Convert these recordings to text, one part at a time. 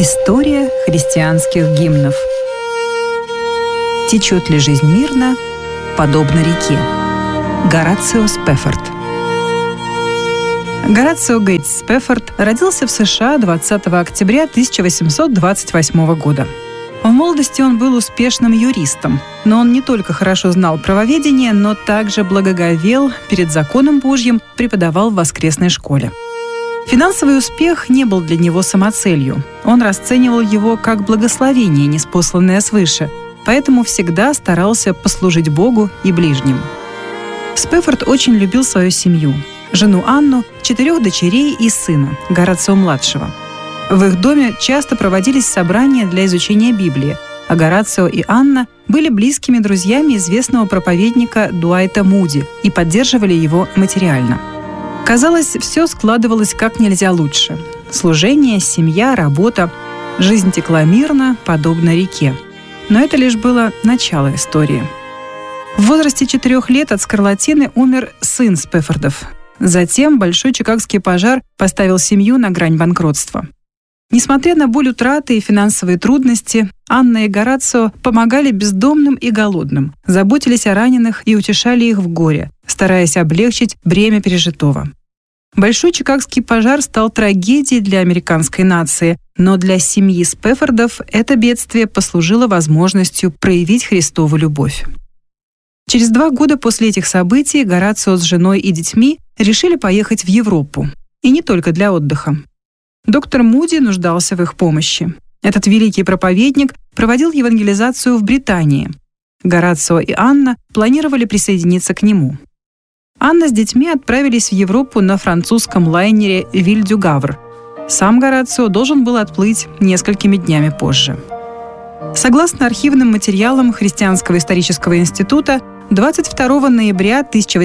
История христианских гимнов. Течет ли жизнь мирно, подобно реке? Горацио Спэффорд. Горацио Гейтс Спэффорд родился в США 20 октября 1828 года. В молодости он был успешным юристом, но он не только хорошо знал правоведение, но также благоговел перед законом Божьим, преподавал в воскресной школе. Финансовый успех не был для него самоцелью. Он расценивал его как благословение, ниспосланное свыше, поэтому всегда старался послужить Богу и ближним. Спэффорд очень любил свою семью – жену Анну, 4 дочерей и сына, Горацио-младшего. В их доме часто проводились собрания для изучения Библии, а Горацио и Анна были близкими друзьями известного проповедника Дуайта Муди и поддерживали его материально. Казалось, все складывалось как нельзя лучше. Служение, семья, работа. Жизнь текла мирно, подобно реке. Но это лишь было начало истории. В возрасте 4 лет от скарлатины умер сын Спэффордов. Затем большой чикагский пожар поставил семью на грань банкротства. Несмотря на боль утраты и финансовые трудности, Анна и Горацио помогали бездомным и голодным, заботились о раненых и утешали их в горе, стараясь облегчить бремя пережитого. Большой чикагский пожар стал трагедией для американской нации, но для семьи Спэффордов это бедствие послужило возможностью проявить Христову любовь. Через 2 года после этих событий Горацио с женой и детьми решили поехать в Европу. И не только для отдыха. Доктор Муди нуждался в их помощи. Этот великий проповедник проводил евангелизацию в Британии. Горацио и Анна планировали присоединиться к нему. Анна с детьми отправились в Европу на французском лайнере «Виль-дю-Гавр». Сам Горацио должен был отплыть несколькими днями позже. Согласно архивным материалам Христианского исторического института, 22 ноября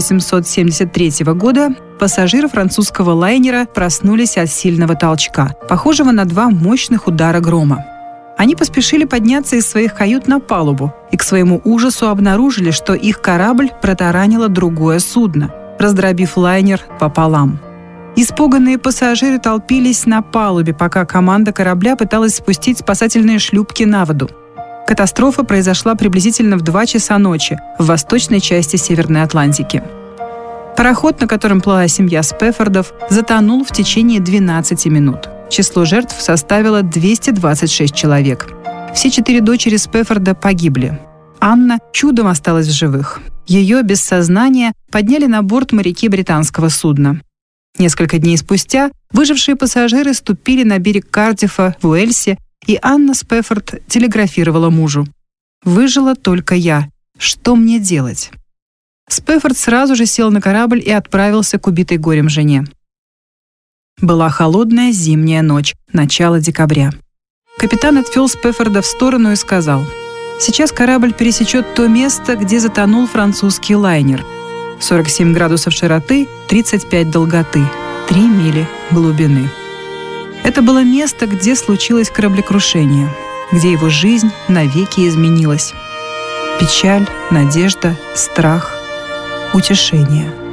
1873 года пассажиры французского лайнера проснулись от сильного толчка, похожего на 2 мощных удара грома. Они поспешили подняться из своих кают на палубу и к своему ужасу обнаружили, что их корабль протаранило другое судно, раздробив лайнер пополам. Испуганные пассажиры толпились на палубе, пока команда корабля пыталась спустить спасательные шлюпки на воду. Катастрофа произошла приблизительно в 2 часа ночи в восточной части Северной Атлантики. Пароход, на котором плыла семья Спэффордов, затонул в течение 12 минут. Число жертв составило 226 человек. Все 4 дочери Спэффорда погибли. Анна чудом осталась в живых. Ее без сознания подняли на борт моряки британского судна. Несколько дней спустя выжившие пассажиры ступили на берег Кардиффа в Уэльсе, и Анна Спэффорд телеграфировала мужу: «Выжила только я. Что мне делать?» Спэффорд сразу же сел на корабль и отправился к убитой горем жене. Была холодная зимняя ночь, начало декабря. Капитан отвел Спэффорда в сторону и сказал: «Сейчас корабль пересечет то место, где затонул французский лайнер. 47 градусов широты, 35 долготы, 3 мили глубины». Это было место, где случилось кораблекрушение, где его жизнь навеки изменилась. Печаль, надежда, страх, утешение.